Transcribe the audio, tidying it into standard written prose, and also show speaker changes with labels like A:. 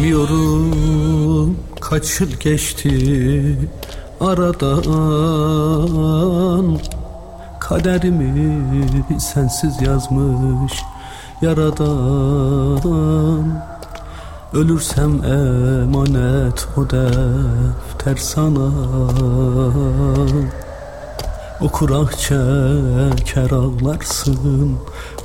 A: Bilmiyorum kaç yıl geçti aradan, kaderimi sensiz yazmış Yaradan. Ölürsem emanet o defter sana, okur ah çeker ağlarsın